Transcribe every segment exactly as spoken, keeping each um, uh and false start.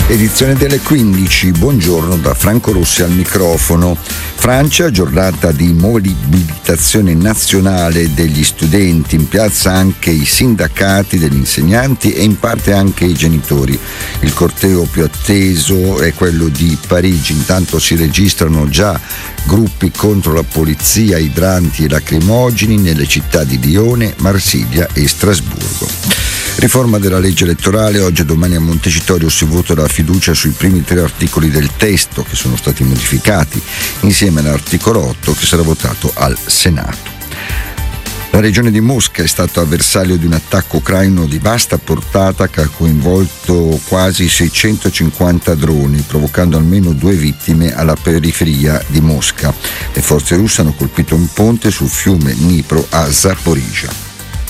Edizione delle quindici, buongiorno da Franco Rossi al microfono. Francia, giornata di mobilitazione nazionale degli studenti, in piazza anche i sindacati degli insegnanti e in parte anche i genitori. Il corteo più atteso è quello di Parigi, intanto si registrano già gruppi contro la polizia, idranti e lacrimogeni nelle città di Lione, Marsiglia e Strasburgo. Riforma della legge elettorale, oggi e domani a Montecitorio si vota la fiducia sui primi tre articoli del testo che sono stati modificati, insieme all'articolo otto che sarà votato al Senato. La regione di Mosca è stata bersaglio di un attacco ucraino di vasta portata che ha coinvolto quasi seicentocinquanta droni, provocando almeno due vittime alla periferia di Mosca. Le forze russe hanno colpito un ponte sul fiume Dnipro a Zaporizhzhia.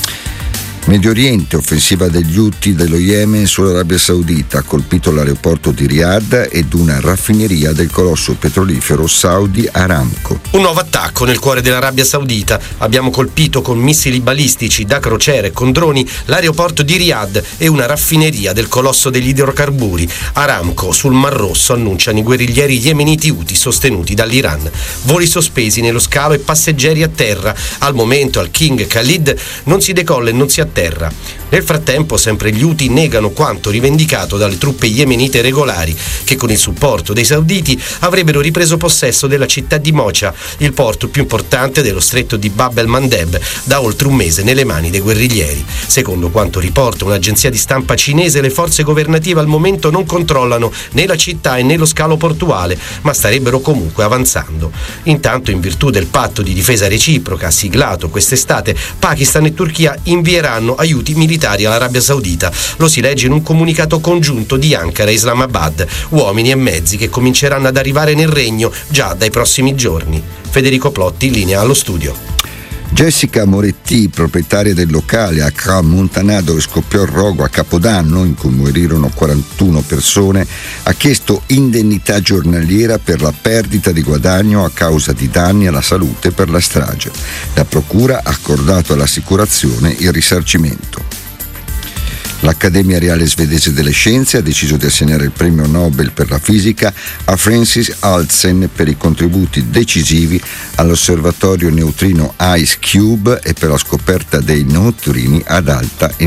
Medio Oriente, offensiva degli Houthi dello Yemen sull'Arabia Saudita, ha colpito l'aeroporto di Riyadh ed una raffineria del colosso petrolifero Saudi Aramco. Un nuovo attacco nel cuore dell'Arabia Saudita. Abbiamo colpito con missili balistici da crociere e con droni l'aeroporto di Riyadh e una raffineria del colosso degli idrocarburi. Aramco sul Mar Rosso, annunciano i guerriglieri yemeniti Houthi sostenuti dall'Iran. Voli sospesi nello scalo e passeggeri a terra. Al momento al King Khalid non si decolla e non si atterra. Terra. Nel frattempo sempre gli Houthi negano quanto rivendicato dalle truppe yemenite regolari che con il supporto dei sauditi avrebbero ripreso possesso della città di Mocha, il porto più importante dello stretto di Bab el-Mandeb, da oltre un mese nelle mani dei guerriglieri. Secondo quanto riporta un'agenzia di stampa cinese, le forze governative al momento non controllano né la città e né lo scalo portuale, ma starebbero comunque avanzando. Intanto, in virtù del patto di difesa reciproca siglato quest'estate, Pakistan e Turchia invieranno aiuti militari all'Arabia Saudita. Lo si legge in un comunicato congiunto di Ankara e Islamabad, uomini e mezzi che cominceranno ad arrivare nel regno già dai prossimi giorni. Federico Plotti, in linea allo studio. Jessica Moretti, proprietaria del locale a Crans-Montana dove scoppiò il rogo a Capodanno in cui morirono quarantuno persone, ha chiesto indennità giornaliera per la perdita di guadagno a causa di danni alla salute per la strage. La procura ha accordato all'assicurazione il risarcimento. L'Accademia Reale Svedese delle Scienze ha deciso di assegnare il premio Nobel per la fisica a Francis Altzen per i contributi decisivi all'osservatorio neutrino IceCube e per la scoperta dei neutrini ad alta energia.